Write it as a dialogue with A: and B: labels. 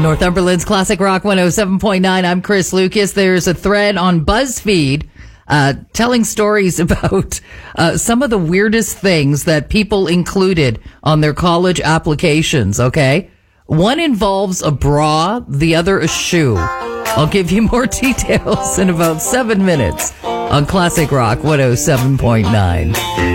A: Northumberland's Classic Rock 107.9. I'm Chris Lucas. There's a thread on BuzzFeed telling stories about some of the weirdest things that people included on their college applications, okay? One involves a bra, the other a shoe. I'll give you more details in about 7 minutes on Classic Rock 107.9.